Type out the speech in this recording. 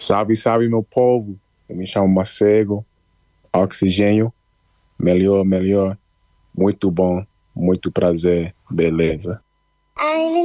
Salve, salve, meu povo. Eu me chamo Macego. Oxigênio. Melhor, melhor. Muito bom. Muito prazer. Beleza.